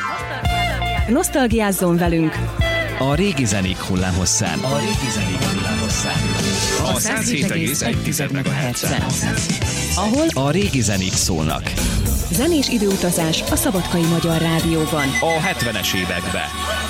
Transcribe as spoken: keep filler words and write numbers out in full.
Nosztalgiázzon velünk! A régi zenék hullámhosszán. A régi zenék hullámhosszán. A száz hét egész egy megahertzen. Ahol a régi zenék szólnak. Zenés időutazás a Szabadkai Magyar Rádióban. A hetvenes évekbe.